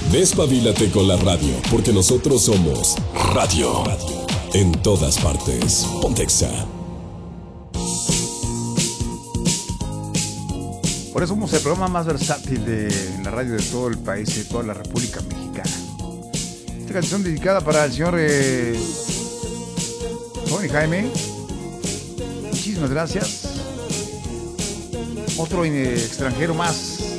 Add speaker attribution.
Speaker 1: Despabilate con la radio, porque nosotros somos radio. En todas partes. Pontexa.
Speaker 2: Por eso somos el programa más versátil de la radio de todo el país, de toda la República Mexicana. Esta canción dedicada para el señor Tony Jaime. Muchísimas gracias. Otro extranjero más